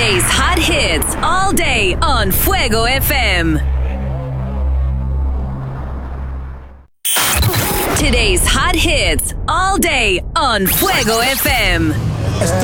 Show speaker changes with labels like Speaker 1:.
Speaker 1: Today's hot hits all day on Fuego FM. Today's hot hits all day on Fuego FM.